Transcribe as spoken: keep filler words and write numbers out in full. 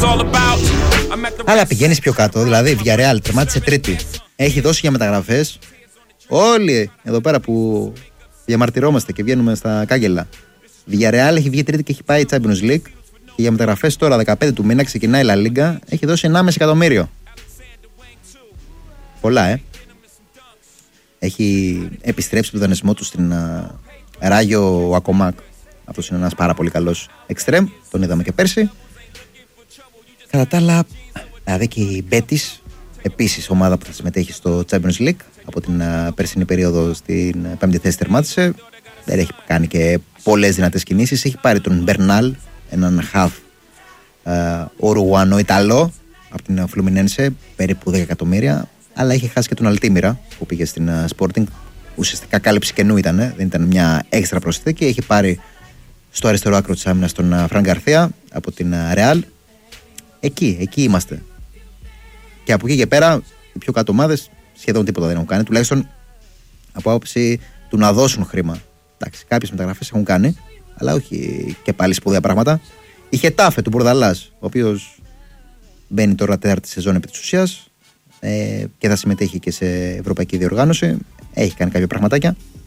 Αλλά πηγαίνεις πιο κάτω, δηλαδή Villarreal τερμάτισε τρίτη. Έχει δώσει για μεταγραφές. Όλοι εδώ πέρα που διαμαρτυρόμαστε και βγαίνουμε στα κάγκελα. Villarreal έχει βγει τρίτη και έχει πάει Champions League. Και για μεταγραφές τώρα δεκαπέντε του μήνα ξεκινάει η La Liga. Έχει δώσει ενάμιση εκατομμύριο. Πολλά, ε. Έχει επιστρέψει το δανεισμό του στην uh, Ράγιο Ακομάκ. Αυτός είναι ένας πάρα πολύ καλός εξτρέμ. Τον είδαμε και πέρσι. Κατά τα άλλα, δηλαδή και η Betis, επίσης ομάδα που θα συμμετέχει στο Champions League, από την uh, περσινή περίοδο στην πέμπτη θέση τερμάτισε. Δεν έχει κάνει και πολλές δυνατές κινήσεις. Έχει πάρει τον Μπερνάλ, έναν χαφ uh, Ουρουάνο Ιταλό, από την Fluminense, περίπου δέκα εκατομμύρια. Αλλά είχε χάσει και τον Αλτίμιρα που πήγε στην uh, Sporting. Ουσιαστικά κάλυψη καινού ήταν, ε. δεν ήταν μια έξτρα προσθήκη. Έχει πάρει στο αριστερό άκρο της άμυνας τον uh, Φραν Γκαρθία από την uh, Real. Εκεί, εκεί είμαστε. Και από εκεί και πέρα, οι πιο κάτω ομάδες σχεδόν τίποτα δεν έχουν κάνει. Τουλάχιστον από άποψη του να δώσουν χρήμα. Εντάξει, κάποιες μεταγραφές έχουν κάνει, αλλά όχι και πάλι σπουδαία πράγματα. Η Χετάφε του Μπορδαλάς, ο οποίος μπαίνει τώρα τέταρτη σεζόν επί της ουσίας ε, και θα συμμετέχει και σε ευρωπαϊκή διοργάνωση. Έχει κάνει κάποια πραγματάκια.